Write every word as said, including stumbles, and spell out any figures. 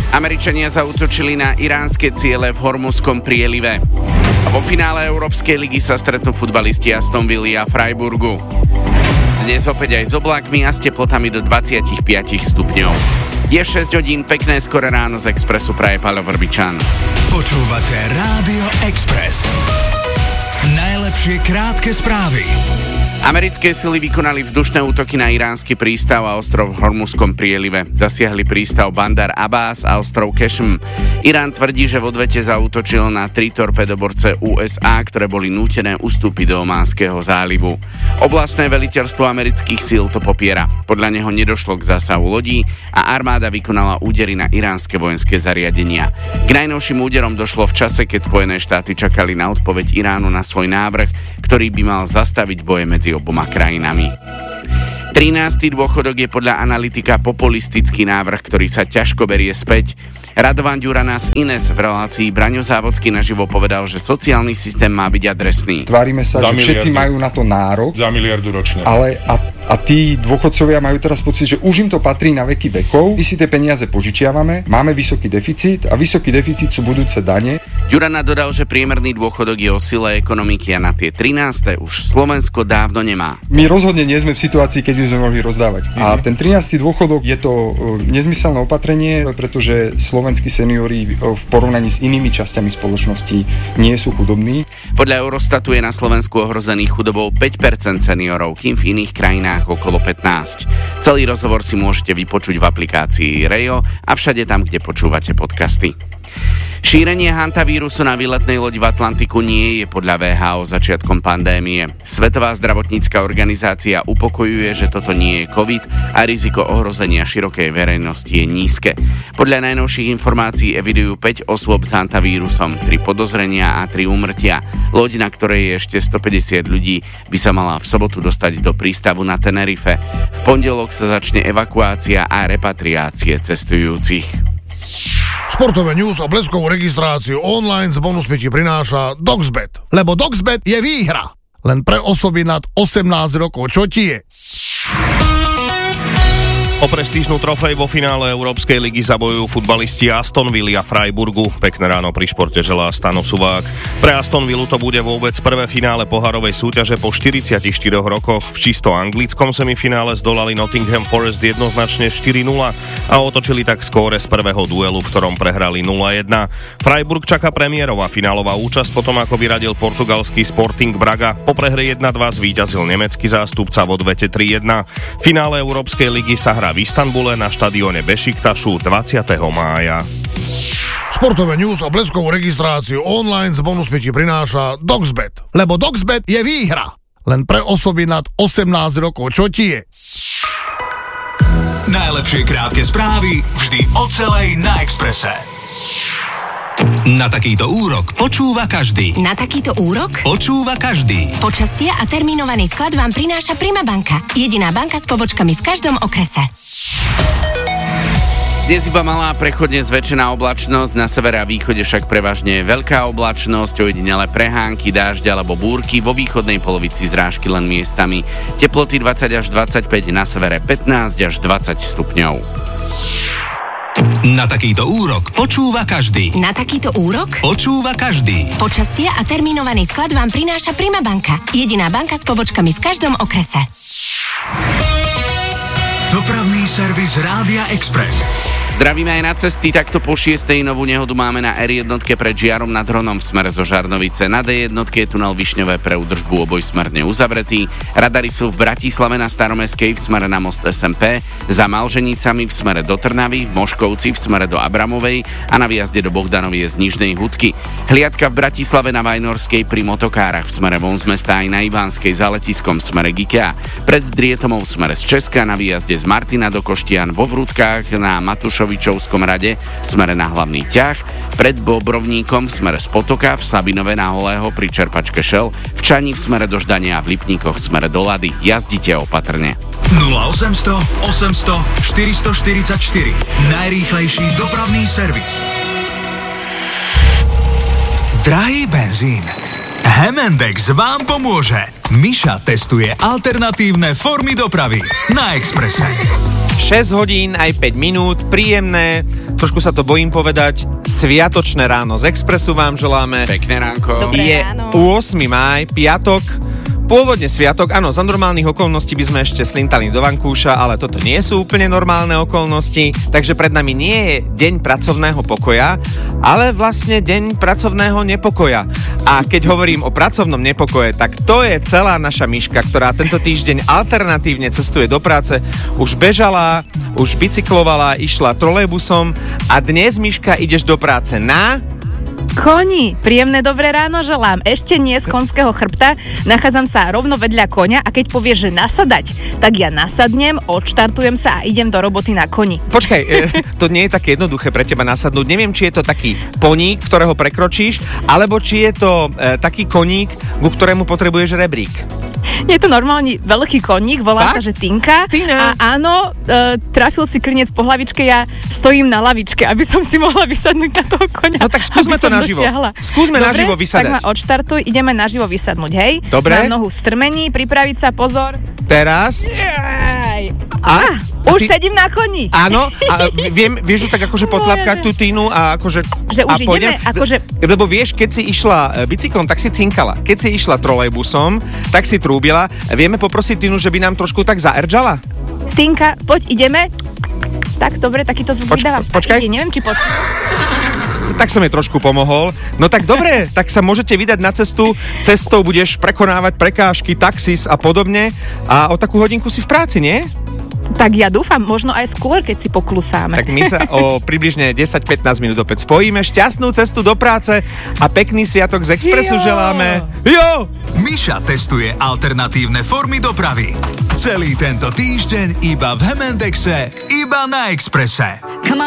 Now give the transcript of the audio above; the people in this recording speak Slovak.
Američania zaútočili na iránske ciele v Hormuzskom prielive. A vo finále Európskej ligy sa stretnú futbalisti Aston Villa a Freiburgu. Dnes opäť aj s oblákmi a s teplotami do dvadsaťpäť stupňov. Je šesť hodín, pekné skoré ráno z Expressu praje Paľo Vrbičan. Počúvate Rádio Express. Najlepšie krátke správy. Americké sily vykonali vzdušné útoky na iránsky prístav a ostrov v Hormuzskom prielive. Zasiahli prístav Bandar Abbas a ostrov Qeshm. Irán tvrdí, že v odvete zaútočil na tri torpedoborce ú es á, ktoré boli nútené ustúpiť do Ománskeho zálivu. Oblastné veliteľstvo amerických síl to popiera. Podľa neho nedošlo k zásahu lodí a armáda vykonala údery na iránske vojenské zariadenia. K najnovším úderom došlo v čase, keď Spojené štáty čakali na odpoveď Iránu na svoj návrh, ktorý by mal zastaviť boje medzi oboma krajinami. trinásty dôchodok je podľa analytika populistický návrh, ktorý sa ťažko berie späť. Radovan Ďurana z Ines v relácii Braňo Závodský naživo povedal, že sociálny systém má byť adresný. Tvárime sa, za že miliardu. Všetci majú na to nárok. Za miliardu ročne. Ale a, a tí dôchodcovia majú teraz pocit, že už im to patrí na veky vekov. My si tie peniaze požičiavame, máme vysoký deficit a vysoký deficit sú budúce dane. Ďurana dodal, že priemerný dôchodok je o sile ekonomiky a na tie trináste už Slovensko dávno nemá. My rozhodne nie sme v situácii, keď by sme mohli rozdávať. Mm-hmm. A ten trinásty dôchodok je to nezmyselné opatrenie, pretože slovenskí seniori v porovnaní s inými časťami spoločnosti nie sú chudobní. Podľa Eurostatu je na Slovensku ohrozených chudobou päť percent seniorov, kým v iných krajinách okolo pätnásť. Celý rozhovor si môžete vypočuť v aplikácii Rejo a všade tam, kde počúvate podcasty. Šírenie hantavírusu na výletnej loď v Atlantiku nie je podľa vé há ó začiatkom pandémie. Svetová zdravotnícka organizácia upokojuje, že toto nie je COVID a riziko ohrozenia širokej verejnosti je nízke. Podľa najnovších informácií evidujú päť osôb s hantavírusom, tri podozrenia a tri úmrtia. Loď, na ktorej je ešte stopäťdesiat ľudí, by sa mala v sobotu dostať do prístavu na Tenerife. V pondelok sa začne evakuácia a repatriácie cestujúcich. Športové news a bleskovú registráciu online s bonusmi ti prináša Doxbet. Lebo Doxbet je výhra. Len pre osoby nad osemnásť rokov. Čo ti je? O prestížnu trofej vo finále Európskej ligy zabojujú futbalisti Aston Villa a Freiburgu. Pekné ráno pri športe želá Stano Suvák. Pre Aston Villu to bude vôbec prvé finále pohárovej súťaže po štyridsiatich štyroch rokoch. V čisto anglickom semifinále zdolali Nottingham Forest jednoznačne štyri nula a otočili tak skóre z prvého duelu, v ktorom prehrali nula jedna. Freiburg čaká premiérová finálová účasť potom, ako vyradil portugalský Sporting Braga. Po prehre jedna dva zvíťazil nemecký zástupca v odvete tri jedna. Finále Európskej ligy sa hrá v Istanbule na štadióne Bešiktašu dvadsiateho mája. Športové news a bleskovú registráciu online s bonusmi ti prináša Doxbet. Lebo Doxbet je výhra. Len pre osoby nad osemnásť rokov. Čo ti je? Najlepšie krátke správy vždy o celej na Expresse. Na takýto úrok počúva každý. Na takýto úrok? Počúva každý. Počasie a termínovaný vklad vám prináša Prima banka. Jediná banka s pobočkami v každom okrese. Dnes iba malá prechodne zväčšená oblačnosť, na severe a východe však prevažne veľká oblačnosť, ojedinele prehánky, dážď alebo búrky, vo východnej polovici zrážky len miestami. Teploty dvadsať až dvadsaťpäť, na severe pätnásť až dvadsať stupňov. Na takýto úrok počúva každý. Na takýto úrok? Počúva každý. Počasie a termínovaný vklad vám prináša Prima banka. Jediná banka s pobočkami v každom okrese. Dopravný servis Rádia Express. Zdravíme aj na cesty, takto po šiestej novú nehodu máme na er jedna pred Žiarom nad Hronom v smere zo Žarnovice. Na dé jedna je tunel Višňové pre údržbu obojsmerne uzavretý. Radary sú v Bratislave na Staromestskej v smere na most es em pé, za Malženicami v smere do Trnavy, v Moškovci v smere do Abramovej a na výjazde do Bohdanovie z Nižnej Hudky. Hliadka v Bratislave na Vajnorskej pri Motokárach v smere von z mesta aj na Ivánskej za letiskom v smere k IKEA. Pred Drietomou v smere z Česka na výjazde z Martina do Koštian, vo Vrútkách na Matušovi Vičovskom rade v smere na hlavný ťah, pred Bobrovníkom v smere z Potoka, v Sabinove na Holého pri čerpačke Šel, v Čani v smere do Ždania a v Lipníkoch v smere do Lady. Jazdite opatrne. nula osemsto osemsto štyristoštyridsaťštyri. Najrýchlejší dopravný servis. Drahý benzín, Hemendex vám pomôže. Miša testuje alternatívne formy dopravy na Expresse. šesť hodín aj päť minút, príjemné, trošku sa to bojím povedať, sviatočné ráno z Expressu vám želáme. Pekné ránko. Dobré Je ráno. ôsmeho mája, piatok, pôvodne sviatok, áno, za normálnych okolností by sme ešte slintali do vankúša, ale toto nie sú úplne normálne okolnosti, takže pred nami nie je deň pracovného pokoja, ale vlastne deň pracovného nepokoja. A keď hovorím o pracovnom nepokoje, tak to je celá naša Miška, ktorá tento týždeň alternatívne cestuje do práce, už bežala, už bicyklovala, išla trolejbusom a dnes, Miška, ideš do práce na... Koni, príjemné dobré ráno želám. Ešte nie z konského chrbta, nachádzam sa rovno vedľa koňa a keď povieš, že nasadať, tak ja nasadnem, odštartujem sa a idem do roboty na koni. Počkaj, to nie je také jednoduché pre teba nasadnúť. Neviem, či je to taký poník, ktorého prekročíš, alebo či je to e, taký koník, ku ktorému potrebuješ rebrík. Je to normálny veľký koník, volá Fakt? sa, že Tinka. Tina. A áno, e, trafil si klinec po hlavičke, ja stojím na lavičke, aby som si mohla vysadnúť na toho koňa. No tak skúsme aby to som naživo. dotiahla. Skúsme Dobre, naživo vysadať. Tak ma odštartuj, ideme naživo vysadnúť, hej? Dobre. Mám nohu v strmení, pripraviť sa, pozor. Teraz. Aj. A? Ah, a už ty- sedím na koni. Áno, a viem, vieš ju tak akože potlapkať tú Tínu a akože... Že už a pôjdem. ideme, akože- Lebo vieš, keď si išla e, bicyklom, tak si cinkala. Keď si išla trolejbusom, tak si trúbila. Vieme poprosiť Tínu, že by nám trošku tak zaerdžala? Tinka, poď, ideme. Tak, dobre, takýto zvuk Poč- vydávam. počkaj. Ide, neviem, či pod... Tak som jej trošku pomohol. No tak dobre, tak sa môžete vydať na cestu. Cestou budeš prekonávať prekážky, taxis a podobne. A o takú hodinku si v práci, nie? Tak ja dúfam, možno aj skôr, keď si poklusáme. Tak my sa o približne desať pätnásť minút opäť spojíme. Šťastnú cestu do práce a pekný sviatok z Expressu Jo. želáme. Jo! Miša testuje alternatívne formy dopravy. Celý tento týždeň iba v Hemendexe, iba na Expresse.